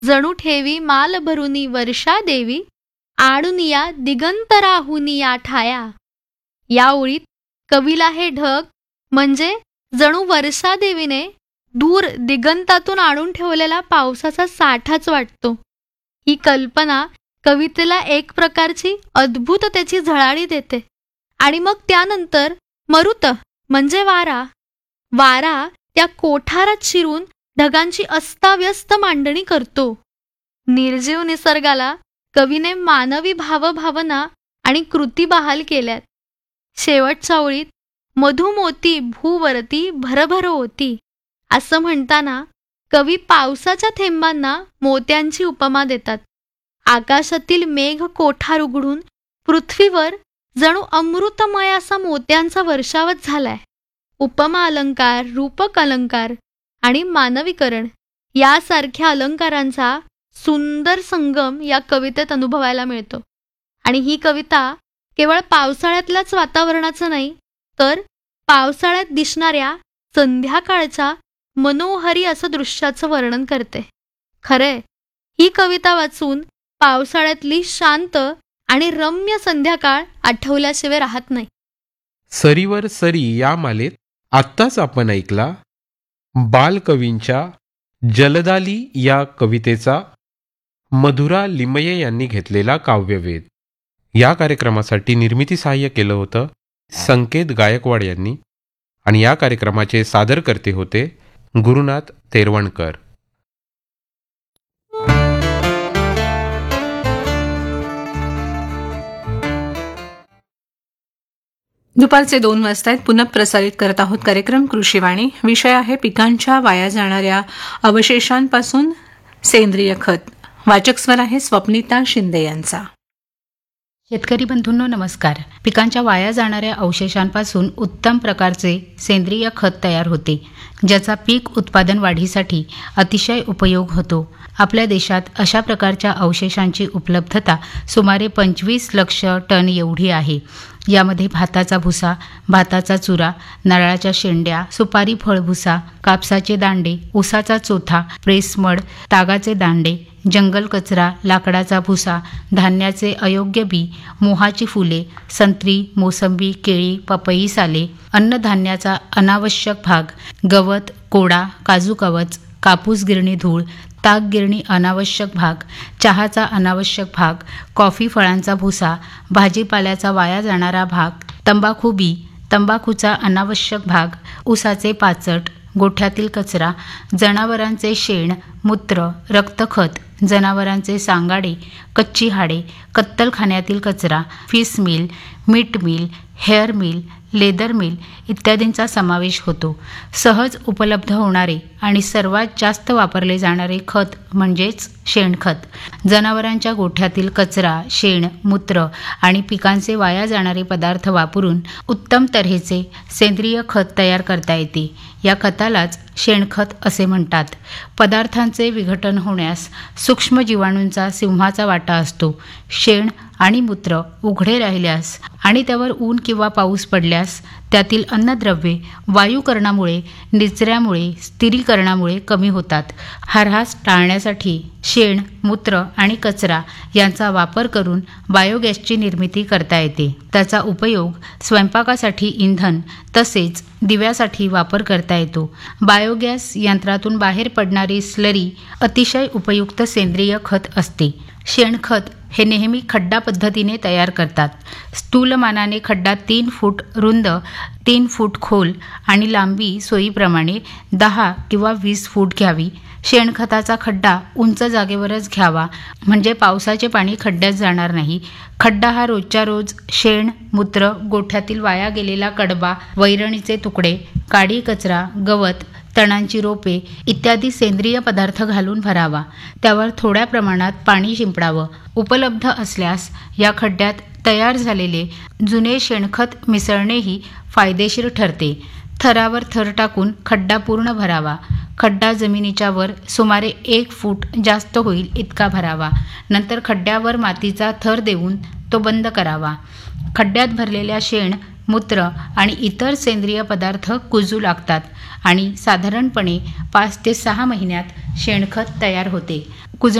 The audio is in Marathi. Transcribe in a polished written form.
जणू ठेवी माल भरुनी वर्षा देवी, आणुनिया दिगंतराहुनिया ठाया. या ओळीत कवीला हे ढग म्हणजे जणू वर्षा देवीने दूर दिगंतातून आणून ठेवलेला पावसाचा साठाच वाटतो. ही कल्पना कवितेला एक प्रकारची अद्भुततेची झळाळी देते. आणि मग त्यानंतर मरुत म्हणजे वारा. वारा त्या कोठारात शिरून ढगांची अस्ताव्यस्त मांडणी करतो. निर्जीव निसर्गाला कवीने मानवी भावभावना आणि कृती बहाल केल्यात. शेवटच्या ओळीत मधुमोती भूवरती भरभर होती असं म्हणताना कवी पावसाच्या थेंबांना मोत्यांची उपमा देतात. आकाशातील मेघ कोठार उघडून पृथ्वीवर जणू अमृतमय असा मोत्यांचा वर्षावच झालाय. उपमा अलंकार, रूपक अलंकार आणि मानवीकरण यासारख्या अलंकारांचा सुंदर संगम या कवितेत अनुभवायला मिळतो. आणि ही कविता केवळ पावसाळ्यातल्याच वातावरणाचं नाही, तर पावसाळ्यात दिसणाऱ्या संध्याकाळच्या मनोहरी असं दृश्याचं वर्णन करते. खरे ही कविता वाचून पावसाळ्यातली शांत आणि रम्य संध्याकाळ आठवल्याशिवाय राहत नाही. सरीवर सरी या मालेत आत्ताच आपण ऐकला बालकवींच्या जलदाली या कवितेचा मधुरा लिमये यांनी घेतलेला काव्यवेध. या कार्यक्रमासाठी निर्मिती सहाय्य केलं होतं संकेत गायकवाड यांनी आणि या कार्यक्रमाचे सादरकर्ते होते गुरुनाथ तेरवणकर. दुपारचे 2 वाजता पुनः प्रसारित करत आहोत कार्यक्रम कृषीवाणी. विषय आहे पिकांच्या वाया जाणाऱ्या अवशेषांपासून सेंद्रिय खत. वाचक स्वर आहे स्वप्निता शिंदे यांचा. शेतकरी बंधूंनो नमस्कार. पिकांच्या वाया जाणाऱ्या अवशेषांपासून उत्तम प्रकारचे सेंद्रिय खत तयार होते, ज्याचा पीक उत्पादन वाढीसाठी अतिशय उपयोग होतो. आपल्या देशात अशा प्रकारच्या अवशेषांची उपलब्धता सुमारे 25 लक्ष टन एवढी आहे. यामध्ये भाताचा भुसा, भाताचा चुरा, नारळाच्या शेंड्या, सुपारी फळभुसा, कापसाचे दांडे, ऊसाचा चोथा, प्रेसमड, तागाचे दांडे, जंगल कचरा, लाकडाचा भुसा, धान्याचे अयोग्य बी, मोहाची फुले, संत्री, मोसंबी, केळी, पपई साले, अन्नधान्याचा अनावश्यक भाग, गवत, कोडा, काजू कवच, कापूस गिरणी धूळ, ताग गिरणी अनावश्यक भाग, चहाचा अनावश्यक भाग, कॉफी फळांचा भुसा, भाजीपाल्याचा वाया जाणारा भाग, तंबाखू बी, तंबाखूचा अनावश्यक भाग, ऊसाचे पाचट, गोठ्यातील कचरा, जनावरांचे शेण, मूत्र, रक्तखत, जनावरांचे सांगाडे, कच्ची हाडे, कत्तलखान्यातील कचरा, fish mill, meet mill, hair mill, leather mill इत्यादींचा समावेश होतो. सहज उपलब्ध होणारे आणि सर्वात जास्त वापरले जाणारे खत म्हणजेच शेणखत. जनावरांच्या गोठ्यातील कचरा, शेण, मूत्र आणि पिकांचे वाया जाणारे पदार्थ वापरून उत्तम तऱ्हेचे सेंद्रिय खत तयार करता येते. या खतालाच शेणखत असे म्हणतात. पदार्थांचे विघटन होण्यास सूक्ष्म जीवाणूंचा सिंहाचा वाटा असतो. शेण आणि मूत्र उघडे राहिल्यास आणि त्यावर ऊन किंवा पाऊस पडल्यास त्यातील अन्नद्रव्ये वायुकरणामुळे, निचऱ्यामुळे, स्थिरीकरणामुळे कमी होतात. हा ऱ्हास टाळण्यासाठी शेण, मूत्र आणि कचरा यांचा वापर करून बायोगॅसची निर्मिती करता येते. त्याचा उपयोग स्वयंपाकासाठी इंधन तसेच दिव्यासाठी वापर करता येतो. बायोगॅस यंत्रातून बाहेर पडणारी स्लरी अतिशय उपयुक्त सेंद्रिय खत असते. शेणखत हे नेहमी खड्डा पद्धतीने तयार करतात. स्थूलमानाने खड्डा 3 फूट रुंद, 3 फूट खोल आणि लांबी सोयीप्रमाणे 10 किंवा 20 फूट घ्यावी. शेणखताचा खड्डा उंच जागेवरच घ्यावा, म्हणजे पावसाचे पाणी खड्ड्यात जाणार नाही. खड्डा हा रोजच्या रोज शेण, मूत्र, गोठ्यातील वाया गेलेला कडबा, वैरणीचे तुकडे, काडी कचरा, गवत, तणांची रोपे इत्यादी सेंद्रिय पदार्थ घालून भरावा. त्यावर थोड्या प्रमाणात पाणी शिंपडावं. उपलब्ध असल्यास या खड्ड्यात तयार झालेले जुने शेणखत मिसळणेही फायदेशीर ठरते. थरावर थर टाकून खड्डा पूर्ण भरावा. खड्डा जमिनीच्या वर सुमारे 1 फूट जास्त होईल इतका भरावा. नंतर खड्ड्यावर मातीचा थर देऊन तो बंद करावा. खड्ड्यात भरलेल्या शेण मूत्र आणि इतर सेंद्रिय पदार्थ कुजू लागतात आणि साधारणपणे 5 ते 6 महिन्यात शेणखत तयार होते.